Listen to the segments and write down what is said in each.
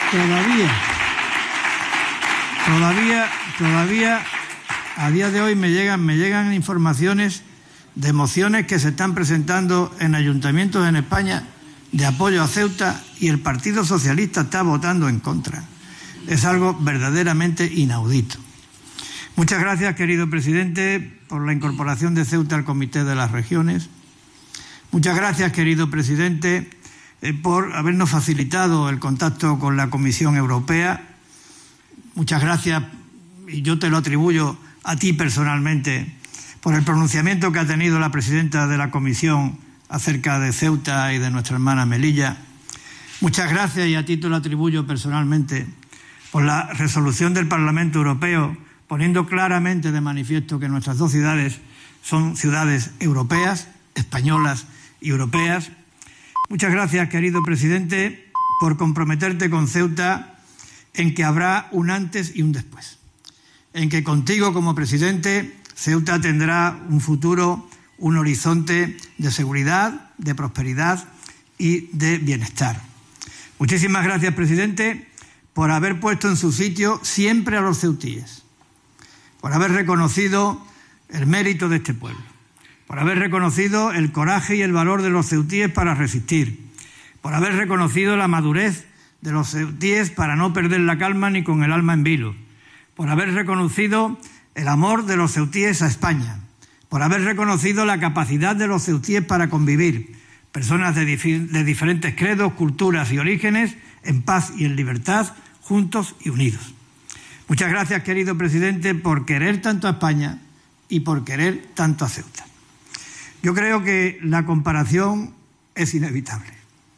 todavía a día de hoy me llegan informaciones de mociones que se están presentando en ayuntamientos en España de apoyo a Ceuta y el Partido Socialista está votando en contra. Es algo verdaderamente inaudito. Muchas gracias, querido presidente, por la incorporación de Ceuta al Comité de las Regiones. Muchas gracias, querido presidente, por habernos facilitado el contacto con la Comisión Europea. Muchas gracias, y yo te lo atribuyo a ti personalmente, por el pronunciamiento que ha tenido la presidenta de la Comisión acerca de Ceuta y de nuestra hermana Melilla. Muchas gracias, y a ti te lo atribuyo personalmente, por la resolución del Parlamento Europeo, poniendo claramente de manifiesto que nuestras dos ciudades son ciudades europeas, españolas y europeas. Muchas gracias, querido presidente, por comprometerte con Ceuta en que habrá un antes y un después. En que contigo como presidente Ceuta tendrá un futuro, un horizonte de seguridad, de prosperidad y de bienestar. Muchísimas gracias, presidente, por haber puesto en su sitio siempre a los ceutíes, por haber reconocido el mérito de este pueblo, por haber reconocido el coraje y el valor de los ceutíes para resistir, por haber reconocido la madurez de los ceutíes para no perder la calma ni con el alma en vilo, por haber reconocido el amor de los ceutíes a España, por haber reconocido la capacidad de los ceutíes para convivir, personas de diferentes credos, culturas y orígenes, en paz y en libertad, juntos y unidos. Muchas gracias, querido presidente, por querer tanto a España y por querer tanto a Ceuta. Yo creo que la comparación es inevitable.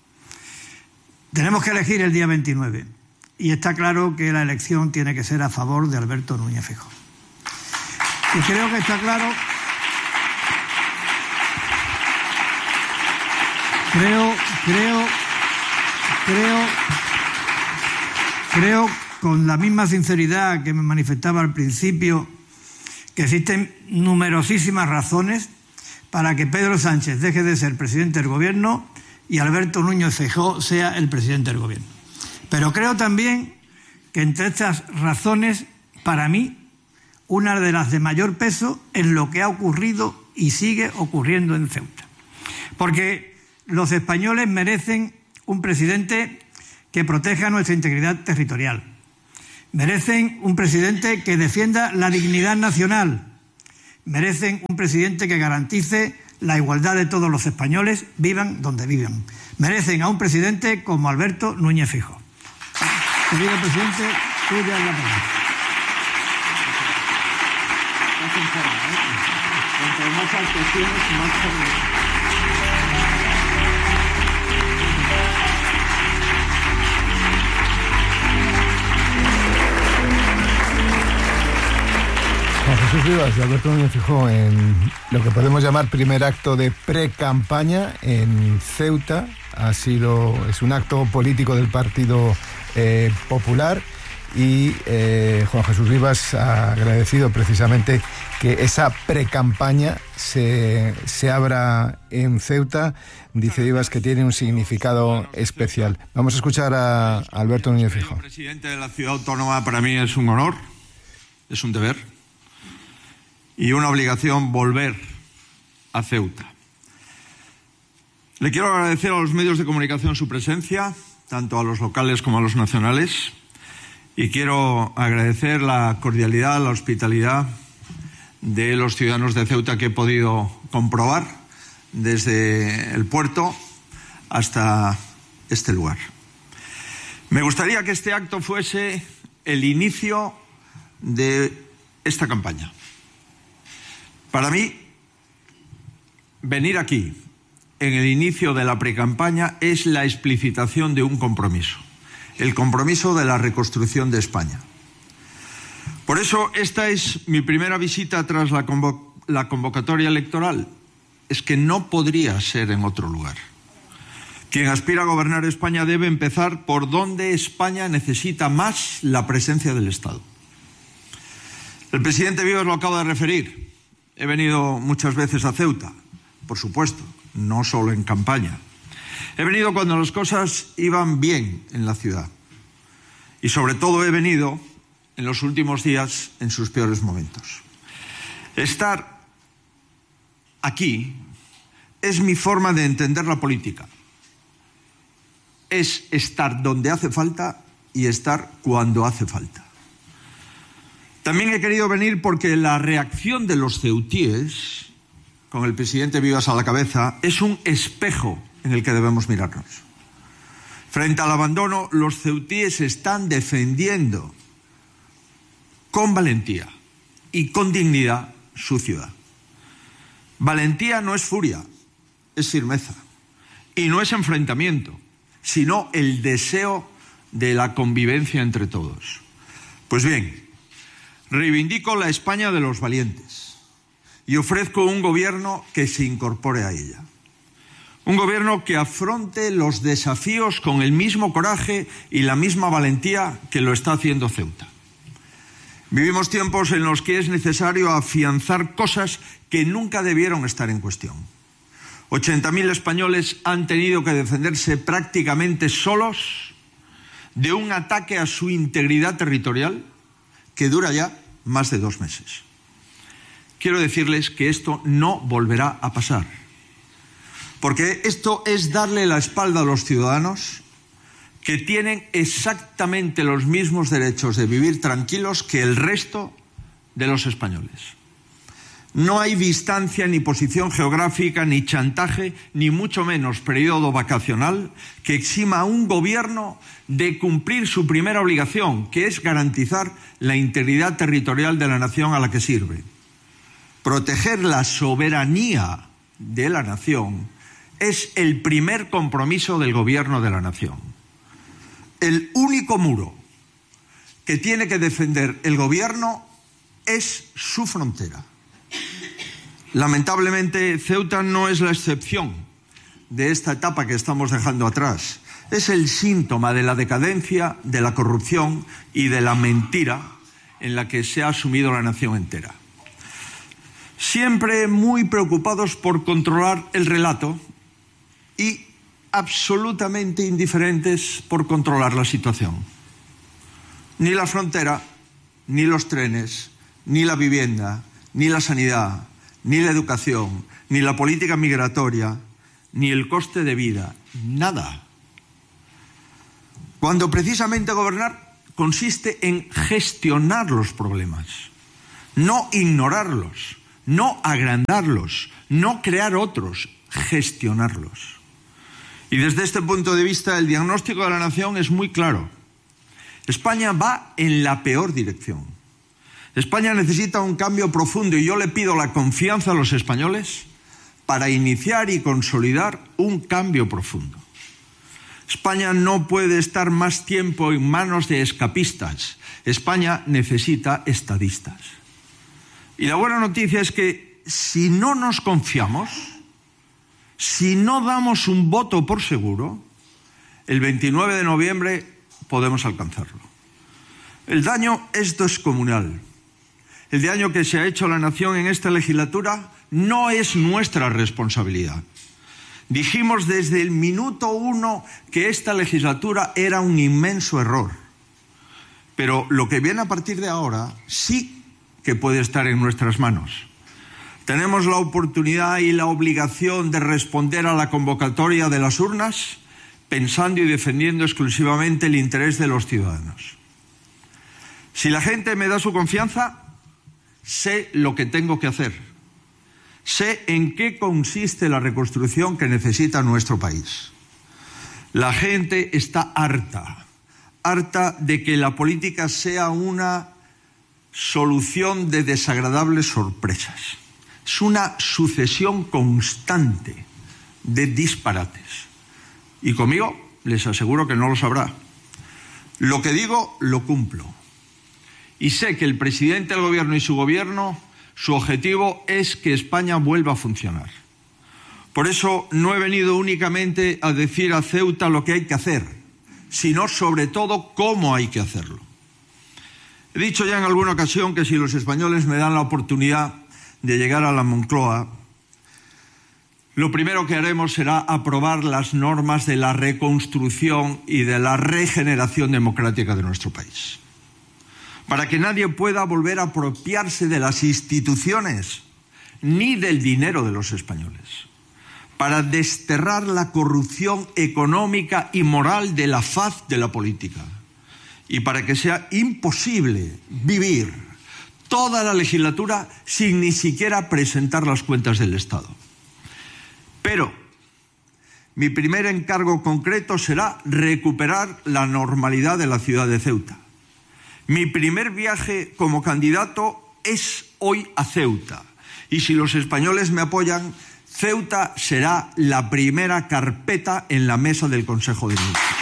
Tenemos que elegir el día 29 y está claro que la elección tiene que ser a favor de Alberto Núñez Feijóo. Y creo que está claro. Creo con la misma sinceridad que me manifestaba al principio que existen numerosísimas razones para que Pedro Sánchez deje de ser presidente del Gobierno y Alberto Núñez Feijóo sea el presidente del Gobierno. Pero creo también que entre estas razones, para mí, una de las de mayor peso es lo que ha ocurrido y sigue ocurriendo en Ceuta. Porque los españoles merecen un presidente que proteja nuestra integridad territorial. Merecen un presidente que defienda la dignidad nacional. Merecen un presidente que garantice la igualdad de todos los españoles, vivan donde vivan. Merecen a un presidente como Alberto Núñez Feijóo. Querido presidente, tuya es la palabra. Cuanto más alto tienes, más forma. Juan Jesús Rivas y Alberto Núñez Feijóo en lo que podemos llamar primer acto de pre-campaña en Ceuta. Es un acto político del Partido Popular y Juan Jesús Rivas ha agradecido precisamente que esa pre-campaña se abra en Ceuta. Dice Rivas que tiene un significado especial. Vamos a escuchar a Alberto Núñez Feijóo. Presidente de la ciudad autónoma, para mí es un honor, es un deber y una obligación volver a Ceuta. Le quiero agradecer a los medios de comunicación su presencia, tanto a los locales como a los nacionales, y quiero agradecer la cordialidad, la hospitalidad de los ciudadanos de Ceuta que he podido comprobar desde el puerto hasta este lugar. Me gustaría que este acto fuese el inicio de esta campaña. Para mí, venir aquí en el inicio de la precampaña es la explicitación de un compromiso, el compromiso de la reconstrucción de España. Por eso, esta es mi primera visita tras la convocatoria electoral. Es que no podría ser en otro lugar. Quien aspira a gobernar España debe empezar por donde España necesita más la presencia del Estado. El presidente Vives lo acaba de referir. He venido muchas veces a Ceuta, por supuesto, no solo en campaña. He venido cuando las cosas iban bien en la ciudad, Y sobre todo he venido en los últimos días en sus peores momentos. Estar aquí es mi forma de entender la política. Es estar donde hace falta y estar cuando hace falta. También he querido venir porque la reacción de los ceutíes, con el presidente Vivas a la cabeza, es un espejo en el que debemos mirarnos. Frente al abandono, los ceutíes están defendiendo con valentía y con dignidad su ciudad. Valentía no es furia, es firmeza. Y no es enfrentamiento, sino el deseo de la convivencia entre todos. Pues bien, reivindico la España de los valientes y ofrezco un gobierno que se incorpore a ella. Un gobierno que afronte los desafíos con el mismo coraje y la misma valentía que lo está haciendo Ceuta. Vivimos tiempos en los que es necesario afianzar cosas que nunca debieron estar en cuestión. 80.000 españoles han tenido que defenderse prácticamente solos de un ataque a su integridad territorial que dura ya más de 2 meses. Quiero decirles que esto no volverá a pasar, porque esto es darle la espalda a los ciudadanos que tienen exactamente los mismos derechos de vivir tranquilos que el resto de los españoles. No hay distancia, ni posición geográfica, ni chantaje, ni mucho menos periodo vacacional que exima a un gobierno de cumplir su primera obligación, que es garantizar la integridad territorial de la nación a la que sirve. Proteger la soberanía de la nación es el primer compromiso del gobierno de la nación. El único muro que tiene que defender el gobierno es su frontera. Lamentablemente, Ceuta no es la excepción de esta etapa que estamos dejando atrás. Es el síntoma de la decadencia, de la corrupción y de la mentira en la que se ha sumido la nación entera. Siempre muy preocupados por controlar el relato y absolutamente indiferentes por controlar la situación. Ni la frontera, ni los trenes, ni la vivienda, ni la sanidad, ni la educación, ni la política migratoria, ni el coste de vida, nada. Cuando precisamente gobernar consiste en gestionar los problemas, no ignorarlos, no agrandarlos, no crear otros, gestionarlos. Y desde este punto de vista, el diagnóstico de la nación es muy claro. España va en la peor dirección. España necesita un cambio profundo y yo le pido la confianza a los españoles para iniciar y consolidar un cambio profundo. España no puede estar más tiempo en manos de escapistas. España necesita estadistas. Y la buena noticia es que si no nos confiamos, si no damos un voto por seguro, el 29 de noviembre podemos alcanzarlo. El daño es descomunal. El daño que se ha hecho a la nación en esta legislatura no es nuestra responsabilidad. Dijimos desde el minuto 1 que esta legislatura era un inmenso error. Pero lo que viene a partir de ahora sí que puede estar en nuestras manos. Tenemos la oportunidad y la obligación de responder a la convocatoria de las urnas pensando y defendiendo exclusivamente el interés de los ciudadanos. Si la gente me da su confianza, sé lo que tengo que hacer. Sé en qué consiste la reconstrucción que necesita nuestro país. La gente está harta de que la política sea una solución de desagradables sorpresas. Es una sucesión constante de disparates. Y conmigo les aseguro que no lo sabrá. Lo que digo, lo cumplo. Y sé que el presidente del gobierno y su gobierno, su objetivo es que España vuelva a funcionar. Por eso no he venido únicamente a decir a Ceuta lo que hay que hacer, sino sobre todo cómo hay que hacerlo. He dicho ya en alguna ocasión que si los españoles me dan la oportunidad de llegar a la Moncloa, lo primero que haremos será aprobar las normas de la reconstrucción y de la regeneración democrática de nuestro país, para que nadie pueda volver a apropiarse de las instituciones ni del dinero de los españoles, para desterrar la corrupción económica y moral de la faz de la política y para que sea imposible vivir toda la legislatura sin ni siquiera presentar las cuentas del Estado. Pero mi primer encargo concreto será recuperar la normalidad de la ciudad de Ceuta. Mi primer viaje como candidato es hoy a Ceuta. Y si los españoles me apoyan, Ceuta será la primera carpeta en la mesa del Consejo de Ministros.